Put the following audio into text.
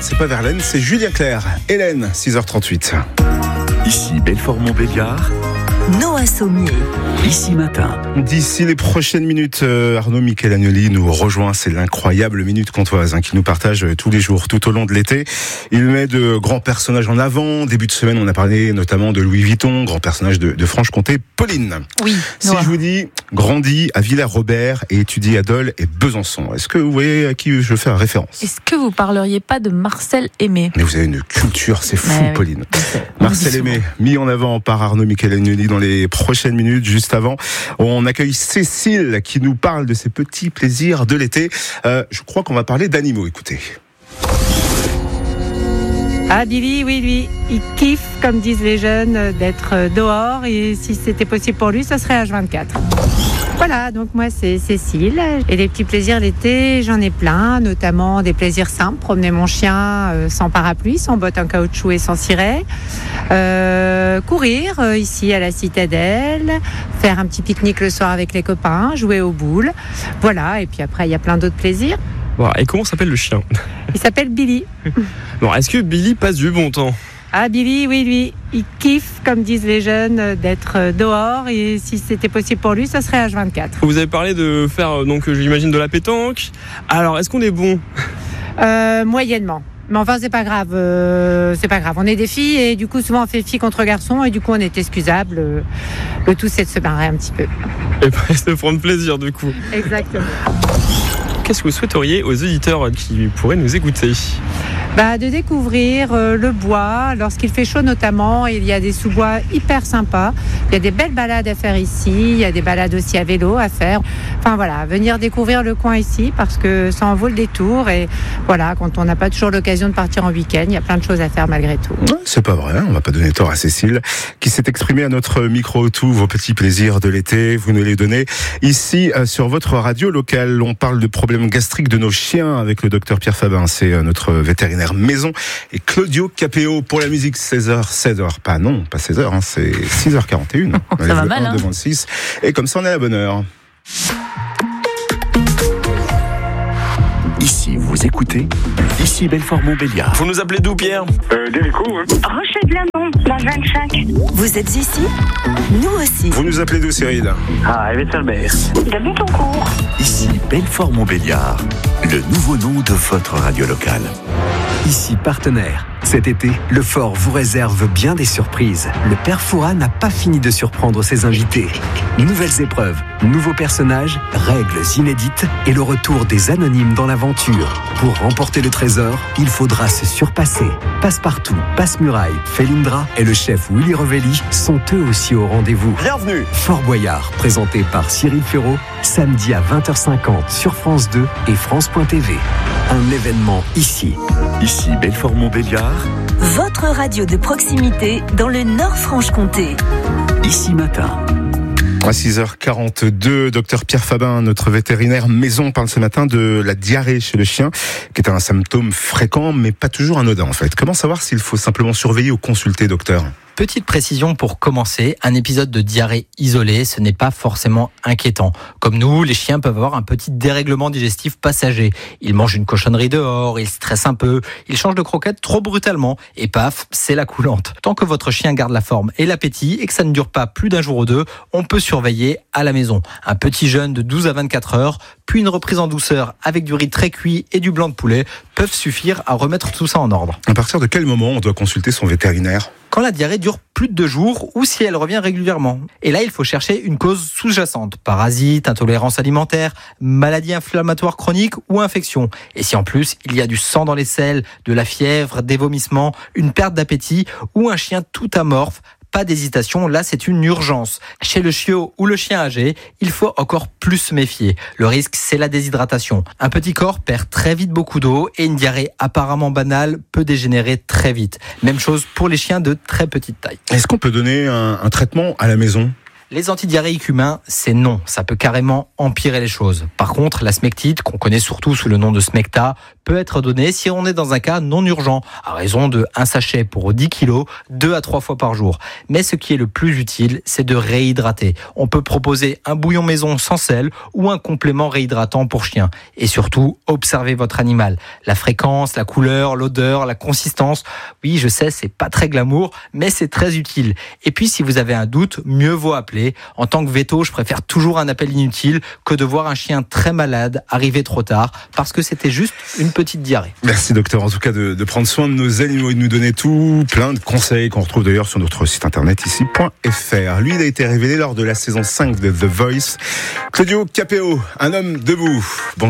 c'est pas Verlaine, c'est Julien Clerc. Hélène, 6h38. Ici Belfort-Montbéliard. Noah Sommier. Ici Matin. D'ici les prochaines minutes, Arnaud Michelagnoli nous rejoint. C'est l'incroyable Minute Comtoise qui nous partage tous les jours, tout au long de l'été. Il met de grands personnages en avant. Début de semaine, on a parlé notamment de Louis Vuitton, grand personnage de Franche-Comté. Pauline, oui, si Noah. je vous dis grandit à Villers-Robert et étudie à Dole et Besançon, est-ce que vous voyez à qui je fais référence? Est-ce que vous parleriez pas de Marcel Aimé? Mais vous avez une culture, c'est fou, oui. Pauline. On Marcel dit souvent. Aimé, mis en avant par Arnaud Michelagnoli dans les prochaines minutes. Juste avant, on accueille Cécile qui nous parle de ses petits plaisirs de l'été. Je crois qu'on va parler d'animaux, écoutez. Ah, Billy, oui, lui, il kiffe, comme disent les jeunes, d'être dehors. Et si c'était possible pour lui, ce serait H24. Voilà, donc moi c'est Cécile. Et les petits plaisirs l'été, j'en ai plein, notamment des plaisirs simples. Promener mon chien sans parapluie, sans bottes en caoutchouc et sans ciré. Courir ici à la Citadelle. Faire un petit pique-nique le soir avec les copains. Jouer aux boules. Voilà, et puis après il y a plein d'autres plaisirs. Bon, et comment s'appelle le chien? Il s'appelle Billy. Bon, est-ce que Billy passe du bon temps? Ah, Billy, oui, lui, il kiffe, comme disent les jeunes, d'être dehors. Et si c'était possible pour lui, ce serait H24. Vous avez parlé de faire, donc j'imagine, de la pétanque. Alors, est-ce qu'on est bon? Moyennement. Mais enfin, c'est pas grave. On est des filles et du coup, souvent, on fait filles contre garçons et du coup, on est excusable. Le tout, c'est de se barrer un petit peu. Et pas de prendre plaisir, du coup. Exactement. Qu'est-ce que vous souhaiteriez aux auditeurs qui pourraient nous écouter? De découvrir le bois lorsqu'il fait chaud notamment. Il y a des sous-bois hyper sympas. Il y a des belles balades à faire ici. Il y a des balades aussi à vélo à faire. Enfin voilà, venir découvrir le coin ici parce que ça en vaut le détour. Et voilà, quand on n'a pas toujours l'occasion de partir en week-end, il y a plein de choses à faire malgré tout. Ouais, c'est pas vrai, on va pas donner tort à Cécile qui s'est exprimée à notre micro. Tous vos petits plaisirs de l'été, vous nous les donnez ici sur votre radio locale. On parle de problèmes gastriques de nos chiens avec le docteur Pierre Fabin, c'est notre vétérinaire maison, et Claudio Capéo pour la musique. 16h, pas 16h, c'est 6h41. Ça va mal, hein. 6, et comme ça on est à la bonne heure. Ici, vous écoutez. Ici Belfort-Montbéliard. Vous nous appelez d'où, Pierre? Rocher de Lamont, dans le 25. Vous êtes ici? Nous aussi. Vous nous appelez d'où, Cyril? Ah, Eversalbert. De Montoncourt. Ici Belfort-Montbéliard. Le nouveau nom de votre radio locale. Ici partenaire. Cet été, le Fort vous réserve bien des surprises. Le Père Fouras n'a pas fini de surprendre ses invités. Nouvelles épreuves, nouveaux personnages, règles inédites et le retour des anonymes dans l'aventure. Pour remporter le trésor, il faudra se surpasser. Passepartout, Passe-Muraille, Félindra et le chef Willy Revelli sont eux aussi au rendez-vous. Bienvenue. Fort Boyard, présenté par Cyril Ferraud, samedi à 20h50 sur France 2 et France.tv. Un événement ici. Ici Belfort-Montbéliard. Votre radio de proximité dans le Nord-Franche-Comté. Ici Matin. À 6h42, docteur Pierre Fabin, notre vétérinaire maison, parle ce matin de la diarrhée chez le chien, qui est un symptôme fréquent, mais pas toujours anodin en fait. Comment savoir s'il faut simplement surveiller ou consulter, docteur ? Petite précision pour commencer, un épisode de diarrhée isolé, ce n'est pas forcément inquiétant. Comme nous, les chiens peuvent avoir un petit dérèglement digestif passager. Ils mangent une cochonnerie dehors, ils stressent un peu, ils changent de croquette trop brutalement, et paf, c'est la coulante. Tant que votre chien garde la forme et l'appétit, et que ça ne dure pas plus d'un jour ou deux, on peut surveiller à la maison. Un petit jeûne de 12 à 24 heures, puis une reprise en douceur avec du riz très cuit et du blanc de poulet peuvent suffire à remettre tout ça en ordre. À partir de quel moment on doit consulter son vétérinaire ? Quand la diarrhée dure plus de 2 jours ou si elle revient régulièrement. Et là, il faut chercher une cause sous-jacente. Parasites, intolérance alimentaire, maladie inflammatoire chronique ou infection. Et si en plus, il y a du sang dans les selles, de la fièvre, des vomissements, une perte d'appétit ou un chien tout amorphe, pas d'hésitation, là c'est une urgence. Chez le chiot ou le chien âgé, il faut encore plus se méfier. Le risque, c'est la déshydratation. Un petit corps perd très vite beaucoup d'eau et une diarrhée apparemment banale peut dégénérer très vite. Même chose pour les chiens de très petite taille. Est-ce qu'on peut donner un traitement à la maison ? Les antidiarrhéiques humains, c'est non. Ça peut carrément empirer les choses. Par contre, la smectite, qu'on connaît surtout sous le nom de Smecta, peut être donné si on est dans un cas non urgent, à raison de 1 sachet pour 10 kg, 2 à 3 fois par jour. Mais ce qui est le plus utile, c'est de réhydrater. On peut proposer un bouillon maison sans sel ou un complément réhydratant pour chien. Et surtout, observez votre animal. La fréquence, la couleur, l'odeur, la consistance. Oui, je sais, c'est pas très glamour, mais c'est très utile. Et puis, si vous avez un doute, mieux vaut appeler. En tant que véto, je préfère toujours un appel inutile que de voir un chien très malade arriver trop tard parce que c'était juste une petite diarrhée. Merci docteur, en tout cas de prendre soin de nos animaux et de nous donner tout plein de conseils qu'on retrouve d'ailleurs sur notre site internet ici.fr. Lui, il a été révélé lors de la saison 5 de The Voice. Claudio Capéo, un homme debout. Bonjour.